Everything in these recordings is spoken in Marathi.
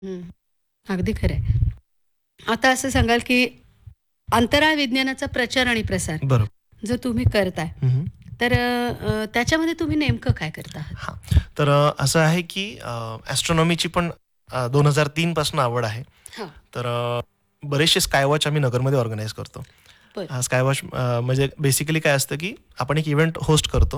हं. अगदी खरं आहे. आता असं सांगाल, की अंतराळ विज्ञानाचा प्रचार आणि प्रसार बरोबर. जो तुम्ही करताय, हं, तर त्याच्यामध्ये तुम्ही नेमकं काय करत आहात? हां. तर असं आहे की ॲस्ट्रॉनॉमीची पण 2003 पासून आवड आहे. हां, तर बरेचसे स्कायवॉच आम्ही नगरमध्ये ऑर्गनाइज करतो. बरं, स्कायवॉच म्हणजे बेसिकली काय असतं की आपण एक इव्हेंट होस्ट करतो.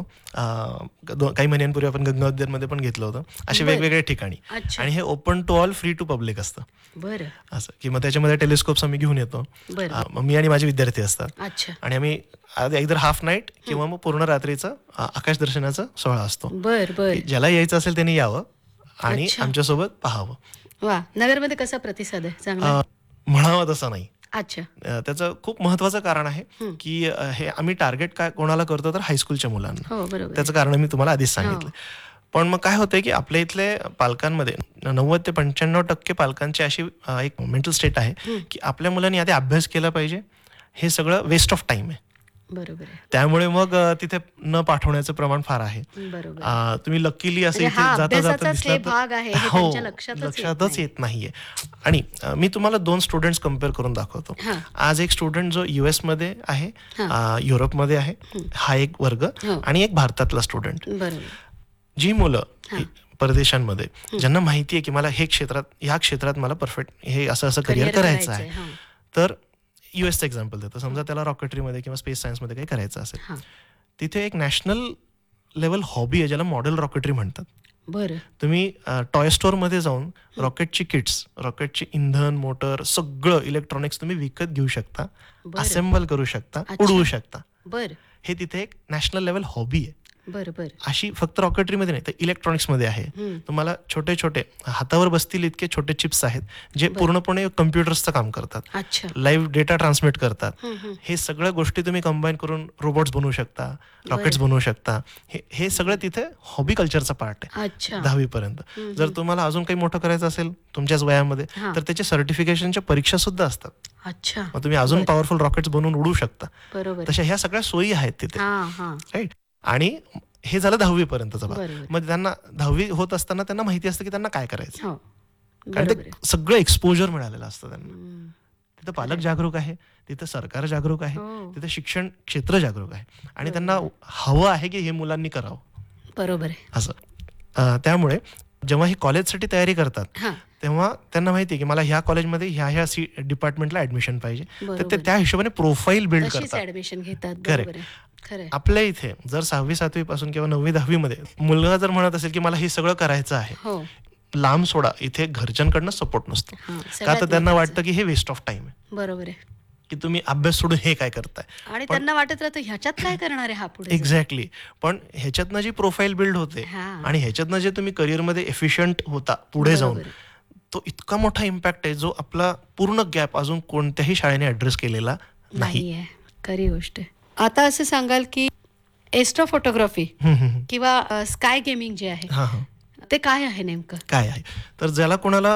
काही महिन्यांपूर्वी आपण गंगावतीमध्ये पण घेतलं होतं. असे बरं. वेगवेगळ्या ठिकाणी अच्छा, आणि हे open to all, free to public असतं. बरं, असं की मग त्याच्यामध्ये टेलिस्कोप्स आम्ही घेऊन येतो. बरं, बरं. मग मी आणि माझे विद्यार्थी असतात अच्छा. आणि आम्ही एकतर हाफ नाईट हं. किंवा मग पूर्ण रात्रीचा आकाश दर्शनाचा सोहळा असतो, बरं, की बरं. ज्याला यायचं असेल त्यांनी यावं आणि अच्छा. आमच्यासोबत पाहावं. वाह! नगरमध्ये कसा प्रतिसाद आहे? चांगला आहे? अ, म्हणावं तसं नाही. अच्छा. त्याचं खूप महत्त्वाचं कारण आहे, हं. की हे आम्ही टार्गेट काय कोणाला करतो तर हायस्कूलच्या मुलांना. हो, बरोबर आहे. त्याचं कारण मी तुम्हाला आधीच हो. सांगितलं. पण मग काय होतंय, की आपल्या इथले पालकांमध्ये 90 ते 95% पालकांची अशी एक मेंटल स्टेट आहे, हं. की आपल्या मुलांनी आधी अभ्यास केला पाहिजे. हे सगळं वेस्ट ऑफ टाईम आहे. बरोबर आहे. त्यामुळे मग तिथे न पाठवण्याचं प्रमाण फार आहे. बरोबर आहे. तुम्ही लकीली असं म्हणजे इथे हा जाता-जाता अभ्यासाचाच दिसला हे तर भाग आहे, हे त्यांच्या हो, लक्षातच येत लक्षातच नाहीये. येत नाहीये. आणि मी तुम्हाला 2 स्टुडंट्स कंपेअर करून दाखवतो. हां, आज एक स्टुडंट जो यूएसमध्ये आहे, हां. युरोपमध्ये आहे, हं. हा एक वर्ग हो, आणि एक भारतातला स्टुडंट. बरोबर. जी मुलं हां. परदेशांमध्ये हं. ज्यांना माहिती आहे, की मला ह्या क्षेत्रात मला परफेक्ट हे असं-असं करियर करियर करायचं आहे. करायचंय. हां, तर यूएसचं एक्झाम्पल देतो. हां, समजा त्याला रॉकेटरीमध्ये किंवा स्पेस सायन्समध्ये काही करायचं असेल. हां. तिथे एक नॅशनल लेव्हल हॉबी आहे ज्याला मॉडेल रॉकेटरी म्हणतात. बरं, तुम्ही टॉय स्टोअरमध्ये जाऊन रॉकेटची किट्स, रॉकेटची इंधन, मोटर सगळं इलेक्ट्रॉनिक्स तुम्ही विकत घेऊ शकता, बरं. असेंबल करू शकता, उडवू अच्छा. शकता. बरं, हे तिथे एक नॅशनल लेव्हल हॉबी आहे. बरं, बरं. अशी फक्त रॉकेटरीमध्ये नाही तर इलेक्ट्रॉनिक्समध्ये आहे. हं. तुम्हाला छोटे-छोटे हातावर बसतील इतके छोटे चिप्स आहेत, जे बरं. पूर्णपणे कॉम्प्युटर्सचं काम करतात. अच्छा. लाईव्ह डेटा ट्रान्समिट करतात. हं, हं. हे सगळ्या गोष्टी तुम्ही कंबाईन करून रोबोट्स बनवू शकता, रॉकेट्स बरं, बनवू शकता. हे हे सगळं बरं. तिथे हॉबी कल्चरचा पार्ट आहे अच्छा. 10वी पर्यंत. हं, जर हं. तुम्हाला अजून काही मोठं करायचं असेल तुमच्याच वयामध्ये, हां. तर त्याचे सर्टिफिकेशनच्या परीक्षा सुद्धा असतात. अच्छा. मग तुम्ही अजून बरं. पॉवरफुल रॉकेट्स बनवून उडवू शकता. बरोबर आहे. तशा ह्या सगळ्या सोयी आहेत तिथे. हां, हां. राईट? आणि हे झालं 10वी पर्यंतचा भाग. बरोबर. मग त्यांना 10वी होत असताना त्यांना माहिती असतं, की त्यांना काय करायचं. हो, कारण ते बरोबर आहे. सगळं एक्सपोजर मिळालेलं असतं त्यांना. हं. तिथं खरं पालक आहे. जागरूक आहे, तिथं सरकार जागरूक आहे, हो, तिथं शिक्षण क्षेत्र जागरूक आहे आणि बरोबर त्यांना आहे. हवं आहे, की हे मुलांनी करावं बरोबर आहे. असं. त्यामुळे जेव्हा हे कॉलेजसाठी तयारी करतात, हां, तेव्हा त्यांना माहिती आहे, की मला ह्या कॉलेजमध्ये ह्या-ह्या डिपार्टमेंटला ॲडमिशन पाहिजे. तर ते बरोबर त्या आहे. हिशोबाने प्रोफाईल बिल्ड तशीच करतात. ॲडमिशन घेतात. बरोबर करेक्ट. आहे. खरं आहे. आपल्या इथे जर 6वी-7वी पासून किंवा 9वी-10वी मध्ये मुलगा जर म्हणत असेल, की मला हे सगळं करायचं आहे, हो. लांब सोडा, इथे घरच्यांकडनं सपोर्ट नसतो. हां, का तर सगळ्यात त्यांना महत्वाचं. वाटतं, की हे वेस्ट ऑफ टाईम आहे, बरोबर आहे. की तुम्ही अभ्यास सोडून हे काय करताय. आणि पण त्यांना वाटत राहतं ह्याच्यात काय करणार आहे हा पुढे जाऊन? एक्झॅक्टली. पण ह्याच्यातनं जी प्रोफाईल बिल्ड होते हां, आणि ह्याच्यातनं जे तुम्ही करिअरमध्ये एफिशियंट होता पुढे जाऊन, बरोबर आहे. तो इतका मोठा इम्पॅक्ट आहे, जो आपला पूर्ण गॅप अजून कोणत्याही शाळेने ॲड्रेस केलेला नाही. नाही आहे. खरी गोष्ट आहे. आता असं सांगाल, की एस्ट्रो फोटोग्राफी हं, हं, हं. किंवा स्काय गेमिंग जे आहे, हां, हां. ते काय आहे नेमकं? काय आहे? तर ज्याला कोणाला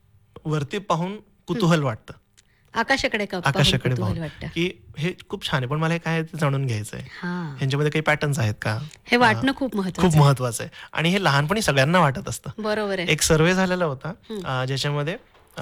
वरती पाहून हं. कुतूहल वाटतं, आकाशाकडे का पाहून आकाशाकडे पाहून, कुतूहल वाटतं. की हे खूप छान आहे, पण मला हे काय आहे ते जाणून घ्यायचं आहे. हां. ह्यांच्यामध्ये काही पॅटर्न्स आहेत का? हे अ, वाटणं खूप खूप महत्वाचं आहे. महत्वाचं आहे आणि हे लहानपणी सगळ्यांना वाटत असतं. बरोबर आहे. एक सर्व्हे झालेला होता हं. ज्याच्यामध्ये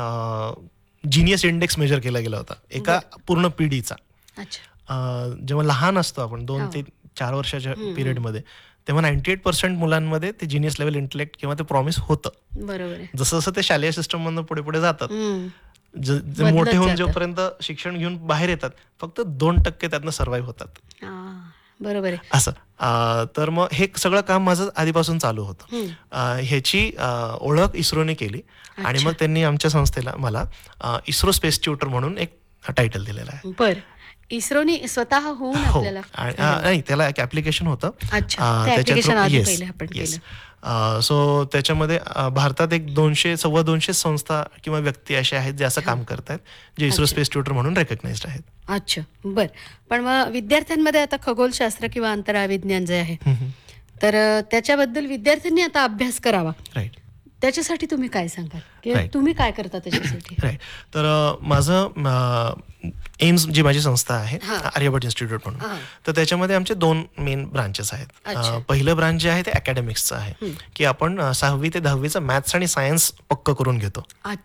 जीनियस इंडेक्स मेजर केला गेला होता एका बरं. पूर्ण पिढीचा. अच्छा. जेव्हा लहान असतो आपण 2 हो. ते 4 वर्षाच्या हं, हं. पिरियडमध्ये, तेव्हा 98% मुलांमध्ये ते जीनियस लेव्हल इंटेलेक्ट किंवा ते प्रॉमिस होतं. बरोबर आहे. जसं-जसं ते शालेय सिस्टममधनं पुढे-पुढे जातात, हं. जे मोठे बदलत होऊन जातं. जोपर्यंत शिक्षण घेऊन बाहेर येतात, फक्त 2% त्यातनं सर्व्हाईव्ह होतात. हां. बरोबर आहे. असं. तर मग हे सगळं काम माझं आधीपासून चालू होतं. हं. ह्याची ओळख इस्रोने केली आणि अच्छा. मग त्यांनी आमच्या संस्थेला मला इस्रो स्पेस ट्युटर म्हणून एक टायटल दिलेलं आहे. बरं. इस्रोनी स्वतः होऊन हो. आपल्याला घडवलं. नाही त्याला एक ॲप्लिकेशन होतं. अच्छा. ते त्याच्या थ्रू ॲप्लिकेशन आधी येस, पहिले आपण येस. केलं. सो त्याच्यामध्ये भारतात एक 200 सव्वा 200 संस्था किंवा व्यक्ती असे आहेत जे असं हां. काम करतायत, जे इस्रो अच्छा. स्पेस ट्युटर म्हणून रेकग्नाइज्ड आहेत. अच्छा. बरं. पण मग विद्यार्थ्यांमध्ये आता खगोलशास्त्र किंवा अंतराळ विज्ञान जे आहे, हं, हं. तर त्याच्याबद्दल विद्यार्थ्यांनी आता अभ्यास करावा. राइट. त्याच्यासाठी तुम्ही काय सांगाल की Right. तुम्ही काय करता त्याच्यासाठी? राईट. तर माझं एम्स जी माझी संस्था आहे, हां. आर्यभट इन्स्टिट्यूट म्हणून. हां. तर त्याच्यामध्ये आमचे 2 मेन ब्रांचेस आहेत. अच्छा. पहिलं ब्रांच जे आहे ते अकॅडमिक्सचं आहे, हं. की आपण 6वी ते 10वीचं मॅथ्स आणि सायन्स पक्कं करून घेतो. अच्छा.